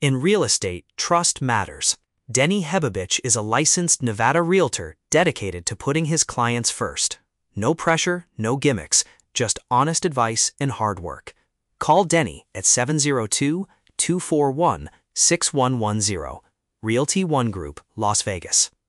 In real estate, trust matters. Denny Hebovich is a licensed Nevada realtor dedicated to putting his clients first. No pressure, no gimmicks, just honest advice and hard work. Call Denny at 702-241-6110. Realty One Group, Las Vegas.